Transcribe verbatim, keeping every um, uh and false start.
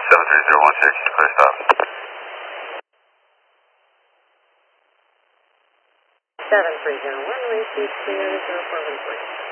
seven three zero one six, clear stop. seven three zero one, receive clear zero four one three.